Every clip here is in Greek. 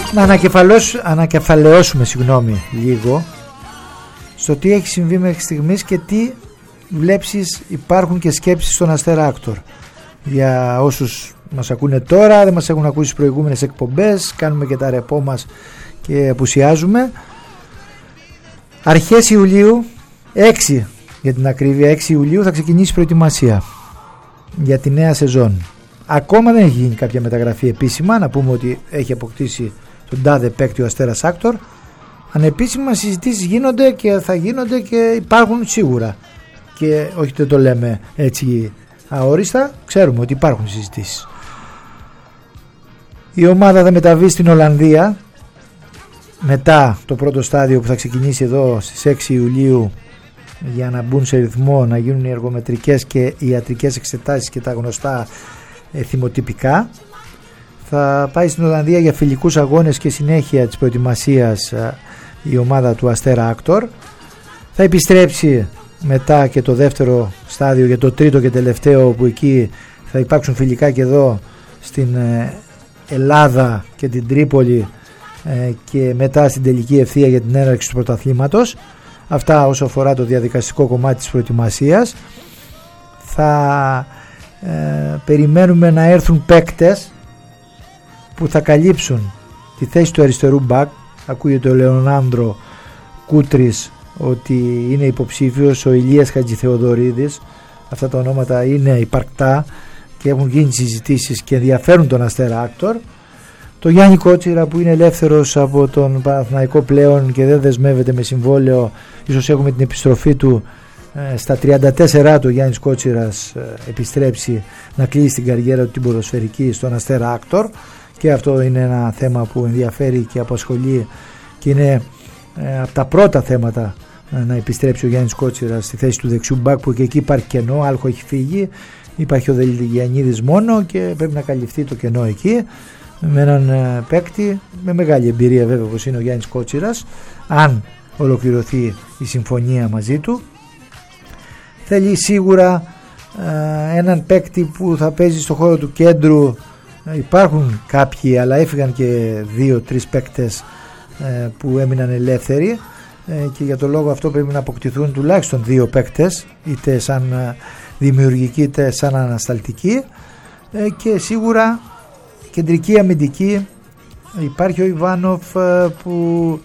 να ανακεφαλαιώσουμε λίγο στο τι έχει συμβεί μέχρι στιγμής και τι βλέψεις υπάρχουν και σκέψεις στον Αστέρα Άκτορ. Για όσους μας ακούνε τώρα, δεν μας έχουν ακούσει στις προηγούμενες εκπομπές, κάνουμε και τα ρεπό μας και απουσιάζουμε. Αρχές Ιουλίου, 6 για την ακρίβεια, 6 Ιουλίου θα ξεκινήσει η προετοιμασία για τη νέα σεζόν. Ακόμα δεν έχει γίνει κάποια μεταγραφή επίσημα, να πούμε ότι έχει αποκτήσει τον τάδε παίκτη ο Αστέρας Άκτορ. Ανεπίσημα συζητήσεις γίνονται και θα γίνονται και υπάρχουν σίγουρα, και όχι δεν το λέμε έτσι αόριστα, ξέρουμε ότι υπάρχουν συζητήσεις. Η ομάδα θα μεταβεί στην Ολλανδία μετά το πρώτο στάδιο που θα ξεκινήσει εδώ στις 6 Ιουλίου για να μπουν σε ρυθμό, να γίνουν οι εργομετρικές και οι ιατρικές εξετάσεις και τα γνωστά θυμοτυπικά. Θα πάει στην Ολλανδία για φιλικούς αγώνες και συνέχεια της προετοιμασίας η ομάδα του Αστέρα Άκτορ. Θα επιστρέψει μετά και το δεύτερο στάδιο για το τρίτο και τελευταίο, που εκεί θα υπάρξουν φιλικά και εδώ στην Ελλάδα και την Τρίπολη, και μετά στην τελική ευθεία για την έναρξη του πρωταθλήματος. Αυτά όσο αφορά το διαδικαστικό κομμάτι της προετοιμασίας. Θα περιμένουμε να έρθουν παίκτες που θα καλύψουν τη θέση του αριστερού μπακ. Ακούγεται ο Λεωνάνδρο Κούτρης ότι είναι υποψήφιος, ο Ηλίας Χατζηθεοδωρίδης. Αυτά τα ονόματα είναι υπαρκτά και έχουν γίνει συζητήσεις και ενδιαφέρουν τον Αστέρα Άκτορ. Το Γιάννη Κότσιρα, που είναι ελεύθερος από τον Παναθηναϊκό πλέον και δεν δεσμεύεται με συμβόλαιο, ίσως έχουμε την επιστροφή του στα 34 του. Ο Γιάννης Κότσιρας επιστρέψει να κλείσει την καριέρα του την ποδοσφαιρική στον Αστέρα Άκτορ, και αυτό είναι ένα θέμα που ενδιαφέρει και απασχολεί και είναι από τα πρώτα θέματα να επιστρέψει ο Γιάννης Κότσιρας στη θέση του δεξιού μπακ, που και εκεί υπάρχει κενό, Άλχο έχει φύγει, υπάρχει ο Δελιγιαννίδης μόνο και πρέπει να καλυφθεί το κενό εκεί με έναν παίκτη με μεγάλη εμπειρία βέβαια όπως είναι ο Γιάννης Κότσιρας, αν ολοκληρωθεί η συμφωνία μαζί του. Θέλει σίγουρα έναν παίκτη που θα παίζει στο χώρο του κέντρου. Υπάρχουν κάποιοι, αλλά έφυγαν και 2-3 παίκτες που έμειναν ελεύθεροι, και για το λόγο αυτό πρέπει να αποκτηθούν τουλάχιστον 2 παίκτες, είτε σαν δημιουργική είτε σαν ανασταλτική, και σίγουρα κεντρική αμυντική. Υπάρχει ο Ιβάνοφ που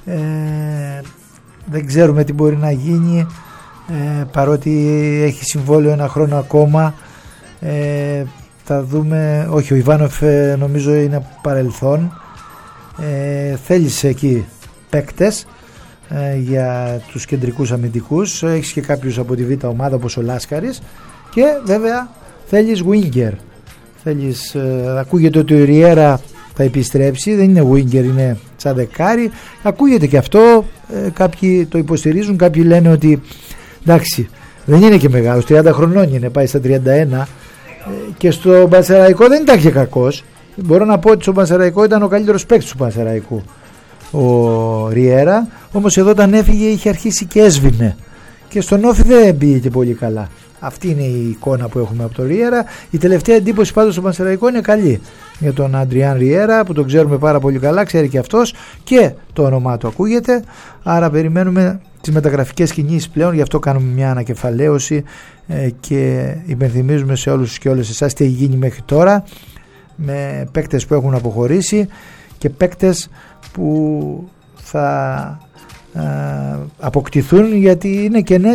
δεν ξέρουμε τι μπορεί να γίνει, παρότι έχει συμβόλαιο ένα χρόνο ακόμα. Θα δούμε. Όχι, ο Ιβάνοφ νομίζω είναι παρελθόν. Θέλεις εκεί παίκτες για τους κεντρικούς αμυντικούς. Έχεις και κάποιους από τη Β' ομάδα όπως ο Λάσκαρης, και βέβαια θέλεις winger. Θέλεις, ακούγεται ότι ο Ριέρα θα επιστρέψει, δεν είναι winger, είναι σαν δεκάρι. Ακούγεται και αυτό, κάποιοι το υποστηρίζουν, κάποιοι λένε ότι εντάξει, δεν είναι και μεγάλος, 30 χρονών είναι, πάει στα 31, και στο Πανσεραϊκό δεν ήταν και κακός. Μπορώ να πω ότι στο Πανσεραϊκό ήταν ο καλύτερος παίκτης του Πανσεραϊκού ο Ριέρα, όμως εδώ όταν έφυγε είχε αρχίσει και έσβηνε, και στον Όφι δεν πήγε και πολύ καλά. Αυτή είναι η εικόνα που έχουμε από τον Ριέρα. Η τελευταία εντύπωση πάντως στο Πανσεραϊκό είναι καλή για τον Αντριάν Ριέρα, που τον ξέρουμε πάρα πολύ καλά, ξέρει και αυτός και το όνομά του ακούγεται. Άρα περιμένουμε τις μεταγραφικές κινήσεις πλέον, γι' αυτό κάνουμε μια ανακεφαλαίωση και υπενθυμίζουμε σε όλους και όλες εσάς τι έχει γίνει μέχρι τώρα με παίκτες που έχουν αποχωρήσει και παίκτες που θα αποκτηθούν, γιατί είναι κενές